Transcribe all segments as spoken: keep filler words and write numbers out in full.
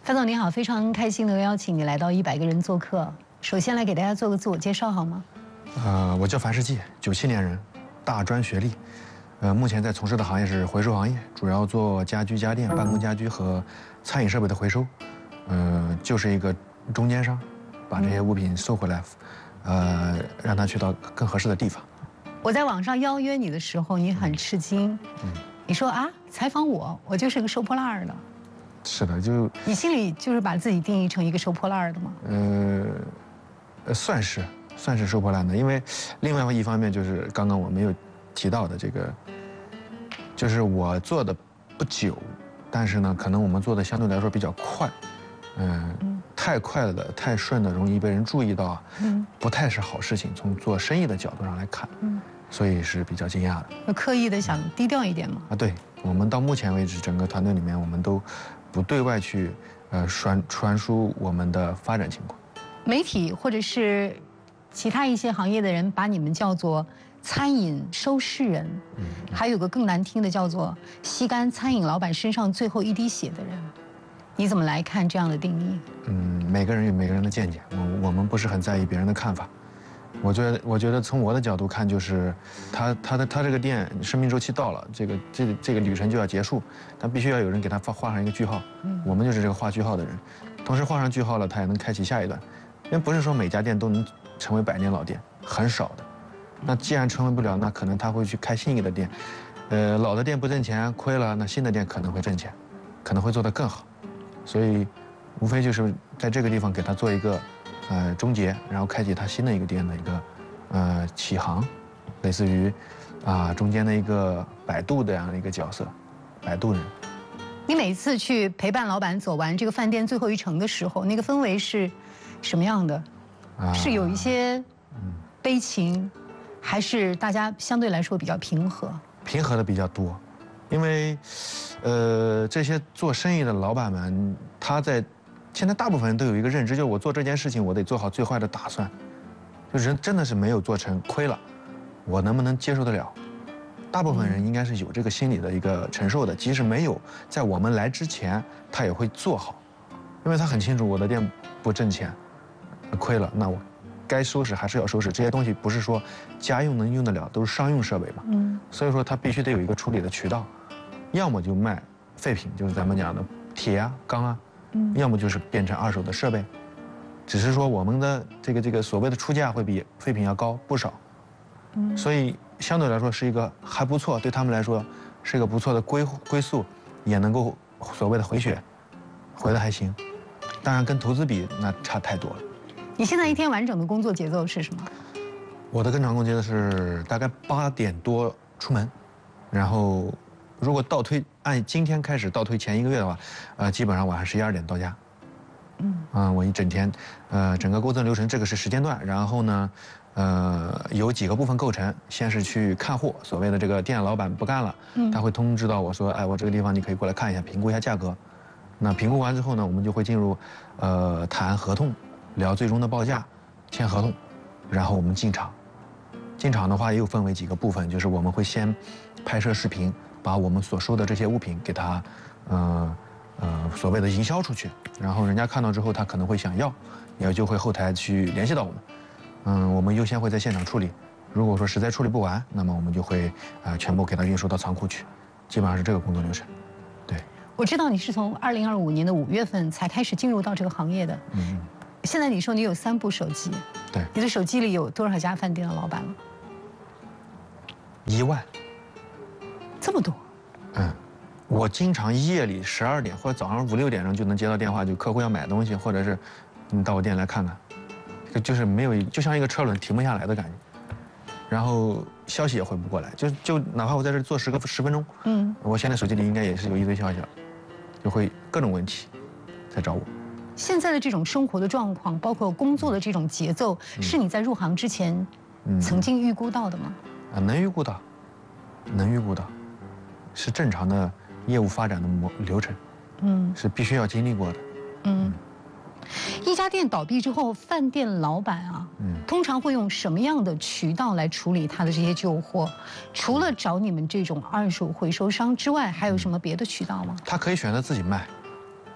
潘总你好，非常开心能邀请你来到一百个人做客。首先来给大家做个自我介绍好吗？ 呃，我叫樊世纪，九七年人，大专学历，呃，目前在从事的行业是回收行业，主要做家居家电、办公家居和餐饮设备的回收，呃，就是一个中间商，把这些物品收回来，呃，让它去到更合适的地方。 我在网上邀约你的时候，你很吃惊，嗯，你说啊，采访我，我就是个收破烂的。 是的，就你心里就是把自己定义成一个收破烂的吗？ 呃，算是算是收破烂的，因为另外一方面就是刚刚我没有提到的这个，就是我做的不久，但是呢，可能我们做的相对来说比较快，嗯，嗯太快了，太顺的，容易被人注意到，嗯，不太是好事情。从做生意的角度上来看，嗯，所以是比较惊讶的。 有刻意的想低调一点吗？ 啊，对，我们到目前为止，整个团队里面，我们都不对外去，呃，传传输我们的发展情况。 媒体或者是其他一些行业的人把你们叫做餐饮收尸人，嗯，还有个更难听的叫做吸干餐饮老板身上最后一滴血的人，你怎么来看这样的定义？ 嗯，每个人有每个人的见解，我我们不是很在意别人的看法。我觉得，我觉得从我的角度看，就是他他的他这个店生命周期到了，这个这个这个旅程就要结束，但必须要有人给他画画上一个句号。嗯，我们就是这个画句号的人，同时画上句号了，他也能开启下一段。因为不是说每家店都能成为百年老店，很少的。那既然成为不了，那可能他会去开新一个店。呃，老的店不挣钱，亏了，那新的店可能会挣钱，可能会做得更好。所以，无非就是在这个地方给他做一个呃终结，然后开启他新的一个店的一个呃起航，类似于啊、中间的一个摆渡这样的一个角色，摆渡人。 你每次去陪伴老板走完这个饭店最后一程的时候，那个氛围是什么样的？啊、是有一些悲情，还是大家相对来说比较平和？ 平和的比较多，因为呃这些做生意的老板们，他在现在大部分人都有一个认知，就是我做这件事情，我得做好最坏的打算。就人真的是没有做成，亏了，我能不能接受得了？大部分人应该是有这个心理的一个承受的，即使没有在我们来之前，他也会做好，因为他很清楚我的店不挣钱，亏了，那我该收拾还是要收拾。这些东西不是说家用能用得了，都是商用设备嘛。嗯。所以说他必须得有一个处理的渠道，要么就卖废品，就是咱们讲的铁啊、钢啊，嗯，要么就是变成二手的设备。只是说我们的这个这个所谓的出价会比废品要高不少，嗯，所以相对来说是一个还不错，对他们来说是一个不错的归归宿，也能够所谓的回血，回的还行。当然跟投资比那差太多了。 你现在一天完整的工作节奏是什么？ 我的跟常工节奏是大概八点多出门，然后如果倒推按今天开始倒推前一个月的话，呃，基本上晚上十一二点到家。嗯，啊，我一整天，呃，整个沟通流程这个是时间段，然后呢，呃，有几个部分构成，先是去看货，所谓的这个店老板不干了，嗯，他会通知到我说，哎，我这个地方你可以过来看一下，评估一下价格。那评估完之后呢，我们就会进入，呃，谈合同，聊最终的报价，签合同，然后我们进场。进场的话又分为几个部分，就是我们会先拍摄视频，把我们所收的这些物品给他，呃。呃，所谓的营销出去，然后人家看到之后，他可能会想要，也就会后台去联系到我们。嗯，我们优先会在现场处理。如果说实在处理不完，那么我们就会啊、呃、全部给他运输到仓库去，基本上是这个工作流程。对， 我知道你是从二零二五年的五月份才开始进入到这个行业的。嗯，现在你说你有三部手机， 对， 你的手机里有多少家饭店的老板了？ 一万， 这么多？ 嗯。我经常夜里十二点或者早上五六点钟就能接到电话，就客户要买东西，或者是你到我店来看看，这个就是没有，就像一个车轮停不下来的感觉，然后消息也回不过来，就就哪怕我在这坐十个十分钟，嗯，我现在手机里应该也是有一堆消息了，就会各种问题在找我。 现在的这种生活的状况，包括工作的这种节奏，嗯、是你在入行之前曾经预估到的吗？ 啊，能预估到，能预估到，是正常的业务发展的模流程，嗯，是必须要经历过的。嗯， 一家店倒闭之后，饭店老板啊，嗯，通常会用什么样的渠道来处理他的这些旧货？除了找你们这种二手回收商之外，还有什么别的渠道吗？ 他可以选择自己卖，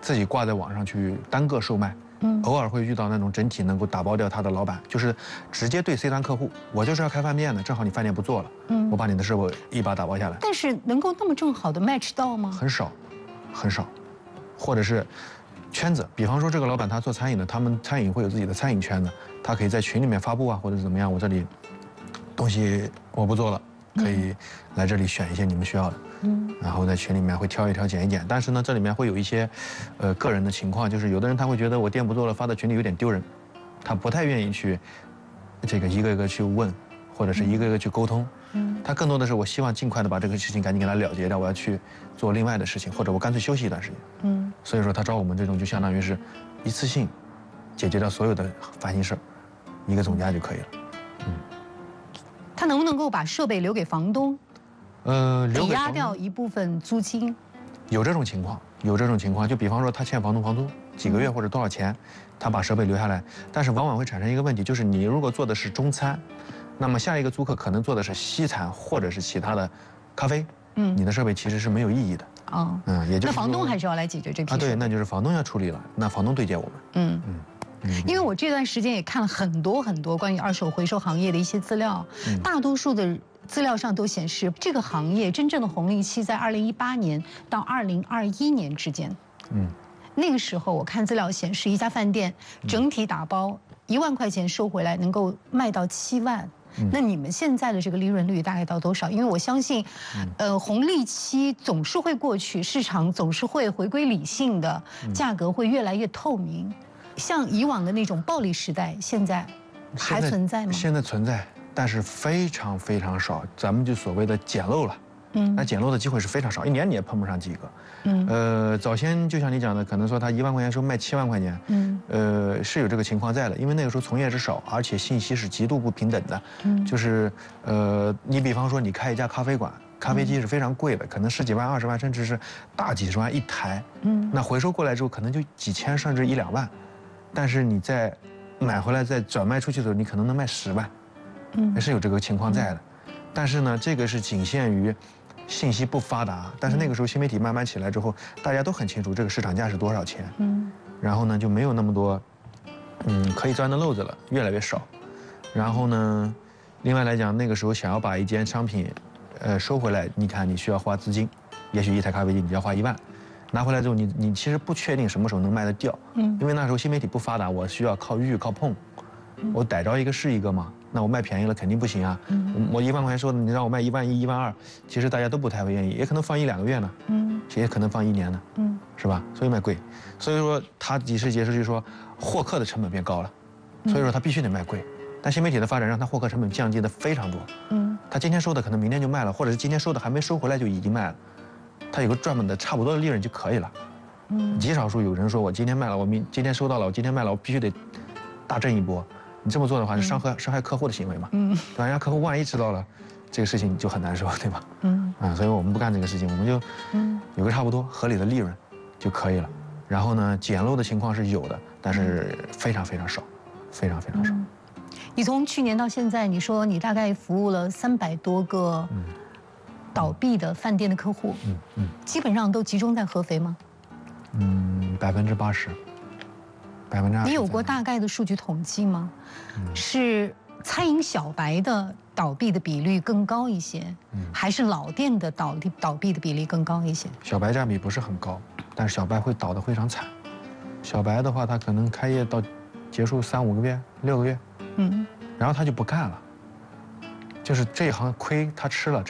自己挂在网上去单个售卖。嗯，偶尔会遇到那种整体能够打包掉他的老板，就是直接对 C 端客户，我就是要开饭店的，正好你饭店不做了，嗯，我把你的设备一把打包下来。 但是能够那么正好的 match 到吗？ 很少，很少，或者是圈子，比方说这个老板他做餐饮的，他们餐饮会有自己的餐饮圈子，他可以在群里面发布啊，或者是怎么样，我这里东西我不做了，可以来这里选一些你们需要的。嗯，然后在群里面会挑一挑拣一拣，但是呢，这里面会有一些，呃，个人的情况，就是有的人他会觉得我店不做了，发到群里有点丢人，他不太愿意去，这个一个一个去问，或者是一个一个去沟通，嗯，他更多的是我希望尽快的把这个事情赶紧给他了结掉，我要去做另外的事情，或者我干脆休息一段时间，嗯，所以说他找我们这种就相当于是，一次性，解决掉所有的烦心事儿，一个总价就可以了，嗯， 他能不能够把设备留给房东？ 呃， 抵押掉一部分租金， 有这种情况，有这种情况。就比方说，他欠房东房租几个月或者多少钱，他把设备留下来，但是往往会产生一个问题，就是你如果做的是中餐，那么下一个租客可能做的是西餐或者是其他的咖啡，嗯，你的设备其实是没有意义的。哦，嗯，也就是那房东还是要来解决这批啊，对，那就是房东要处理了，那房东对接我们。嗯嗯。因为我这段时间也看了很多很多关于二手回收行业的一些资料，大多数的资料上都显示，这个行业真正的红利期在二零一八年到二零二一年之间。嗯，那个时候我看资料显示，一家饭店整体打包一万块钱收回来，能够卖到七万。那你们现在的这个利润率大概到多少？因为我相信，呃，红利期总是会过去，市场总是会回归理性的，价格会越来越透明。像以往的那种暴利时代，现在还存在吗？ 现在存在，但是非常非常少。咱们就所谓的捡漏了，嗯，那捡漏的机会是非常少，一年你也碰不上几个。嗯，呃，早先就像你讲的，可能说他一万块钱时候卖七万块钱，嗯，呃，是有这个情况在的，因为那个时候从业者少，而且信息是极度不平等的。嗯，就是呃，你比方说你开一家咖啡馆。咖啡机是非常贵的，可能十几万、二十万，甚至是大几十万一台。嗯，那回收过来之后，可能就几千，甚至一两万。但是你在买回来再转卖出去的时候，你可能能卖十万，嗯，是有这个情况在的。但是呢，这个是仅限于信息不发达。但是那个时候新媒体慢慢起来之后，大家都很清楚这个市场价是多少钱，嗯，然后呢就没有那么多，嗯，可以钻的漏子了，越来越少。然后呢，另外来讲，那个时候想要把一件商品，呃，收回来，你看你需要花资金，也许一台咖啡机你要花一万。拿回来之后，你你其实不确定什么时候能卖得掉，嗯，因为那时候新媒体不发达，我需要靠遇靠碰，我逮着一个是一个嘛，那我卖便宜了肯定不行啊，嗯，我一万块钱说的，你让我卖一万一、一万二，其实大家都不太会愿意，也可能放一两个月呢，嗯，也可能放一年呢，嗯，是吧？所以卖贵，所以说他几时解释就是说获客的成本变高了，所以说他必须得卖贵，但新媒体的发展让他获客成本降低的非常多，嗯，他今天收的可能明天就卖了，或者是今天收的还没收回来就已经卖了。他有个赚的差不多的利润就可以了，嗯，极少数有人说我今天卖了，我明今天收到了，我今天卖了，我必须得大挣一波。你这么做的话是伤害伤害客户的行为嘛？嗯，对吧？人家客户万一知道了，这个事情就很难受，对吧？嗯，啊，所以我们不干这个事情，我们就嗯有个差不多合理的利润就可以了。然后呢，捡漏的情况是有的，但是非常非常少，非常非常少。 你从去年到现在，你说你大概服务了三百多个。嗯倒闭的饭店的客户，嗯嗯，基本上都集中在合肥吗？ 嗯，百分之八十，百分之二十。 你有过大概的数据统计吗？嗯、是餐饮小白的倒闭的比率更高一些，嗯，还是老店的倒闭倒闭的比例更高一些？ 小白占比不是很高，但是小白会倒得非常惨。小白的话，他可能开业到结束三五个月、六个月，嗯，然后他就不干了，就是这一行亏他吃了。